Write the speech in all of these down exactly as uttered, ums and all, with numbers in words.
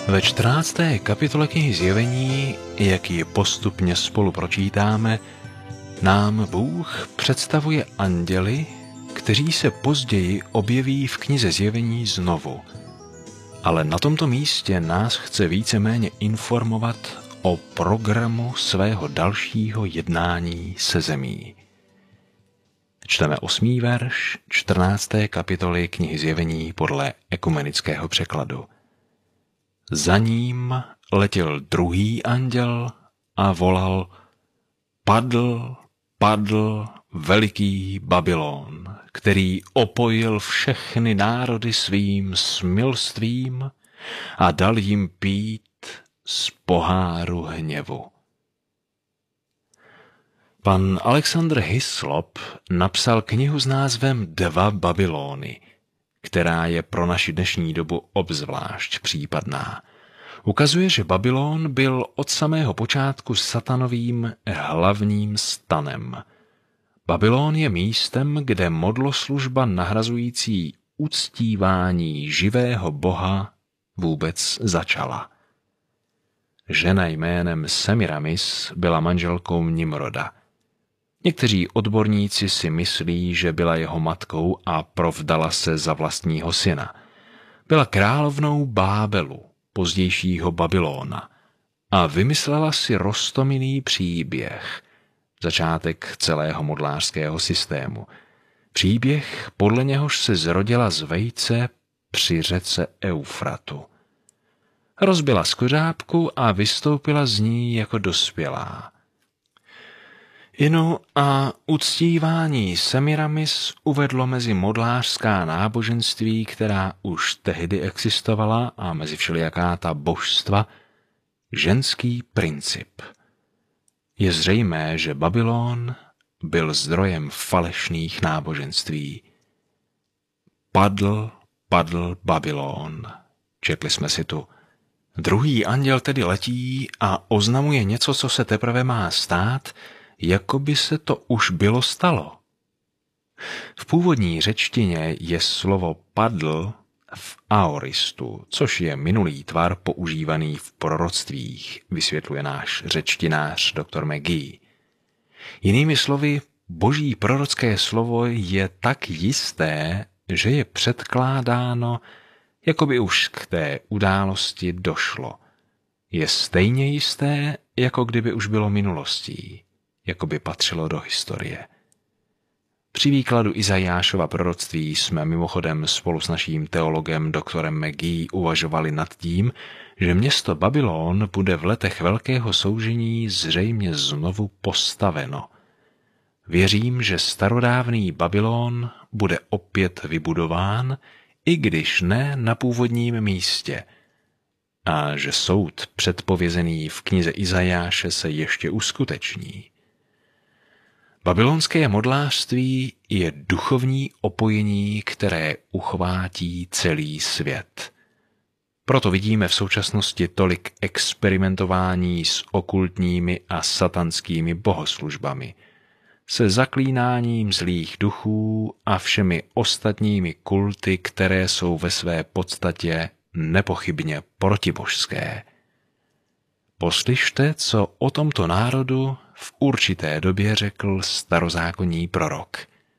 Ve čtrnácté kapitole knihy Zjevení, jak ji postupně spolu pročítáme, nám Bůh představuje anděly, kteří se později objeví v knize Zjevení znovu. Ale na tomto místě nás chce víceméně informovat o programu svého dalšího jednání se zemí. Čteme osmý verš čtrnácté kapitoly knihy Zjevení podle ekumenického překladu. Za ním letěl druhý anděl a volal: Padl, padl veliký Babylon, který opojil všechny národy svým smilstvím a dal jim pít z poháru hněvu. Pan Alexander Hislop napsal knihu s názvem Dva Babylony, která je pro naši dnešní dobu obzvlášť případná. Ukazuje, že Babylon byl od samého počátku satanovým hlavním stanem. Babylon je místem, kde modloslužba nahrazující uctívání živého Boha vůbec začala. Žena jménem Semiramis byla manželkou Nimroda. Někteří odborníci si myslí, že byla jeho matkou a provdala se za vlastního syna. Byla královnou Bábelu, pozdějšího Babylona, a vymyslela si roztomilý příběh, začátek celého modlářského systému. Příběh, podle něhož se zrodila z vejce při řece Eufratu. Rozbila skořápku a vystoupila z ní jako dospělá. Inu a uctívání Semiramis uvedlo mezi modlářská náboženství, která už tehdy existovala, a mezi všelijaká ta božstva, ženský princip. Je zřejmé, že Babylon byl zdrojem falešných náboženství. Padl, padl Babylon. Četli jsme si tu. Druhý anděl tedy letí a oznamuje něco, co se teprve má stát, jako by se to už bylo stalo. V původní řečtině je slovo padl v aoristu, což je minulý tvar používaný v proroctvích, vysvětluje náš řečtinář doktor McGee. Jinými slovy, boží prorocké slovo je tak jisté, že je předkládáno, jako by už k té události došlo. Je stejně jisté, jako kdyby už bylo minulostí, jako by patřilo do historie. Při výkladu Izajášova proroctví jsme mimochodem spolu s naším teologem doktorem McGee uvažovali nad tím, že město Babylon bude v letech velkého soužení zřejmě znovu postaveno. Věřím, že starodávný Babylon bude opět vybudován, i když ne na původním místě, a že soud předpovězený v knize Izajáše se ještě uskuteční. Babylonské modlářství je duchovní opojení, které uchvátí celý svět. Proto vidíme v současnosti tolik experimentování s okultními a satanskými bohoslužbami, se zaklínáním zlých duchů a všemi ostatními kulty, které jsou ve své podstatě nepochybně protibožské. Poslyšte, co o tomto národu v určité době řekl starozákonní prorok.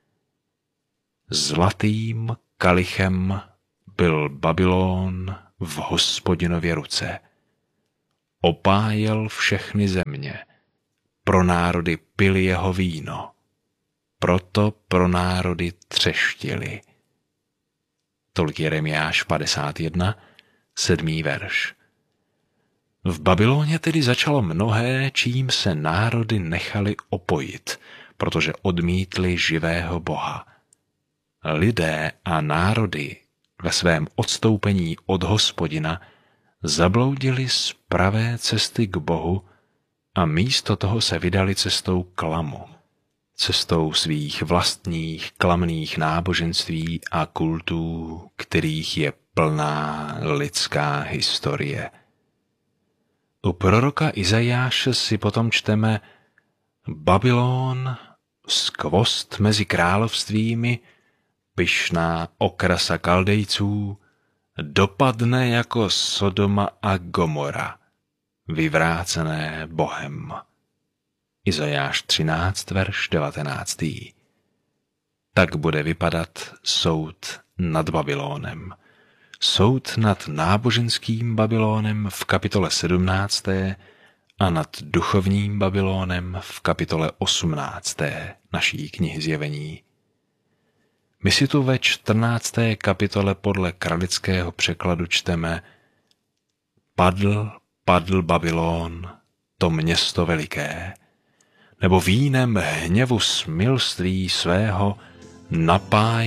Zlatým kalichem byl Babylon v Hospodinově ruce. Opájel všechny země. Pro národy pili jeho víno. Proto pro národy třeštili. Tolik Jeremiáš padesát jedna, sedmý verš. V Babyloně tedy začalo mnohé, čím se národy nechali opojit, protože odmítli živého Boha. Lidé a národy ve svém odstoupení od Hospodina zabloudili z pravé cesty k Bohu a místo toho se vydali cestou klamu, cestou svých vlastních klamných náboženství a kultů, kterých je plná lidská historie. U proroka Izajáše si potom čteme: Babylon, skvost mezi královstvími, pyšná okrasa Kaldejců, dopadne jako Sodoma a Gomora, vyvrácené Bohem. Izajáš třináct, verš devatenáct. Tak bude vypadat soud nad Babylonem. Soud nad náboženským Babylónem v kapitole sedmnácté a nad duchovním Babylónem v kapitole osmnácté naší knihy Zjevení. My si tu ve čtrnácté kapitole podle kralického překladu čteme: Padl, padl Babylon, to město veliké, nebo vínem hněvu smilství svého napájí